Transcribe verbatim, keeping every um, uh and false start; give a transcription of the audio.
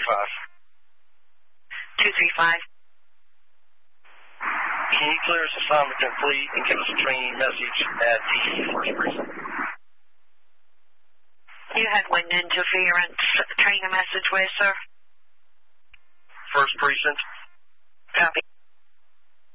five. two three five. Can you clear this assignment complete and give us a training message at the first precinct? You had wind interference. Training message where, sir? First precinct. Copy.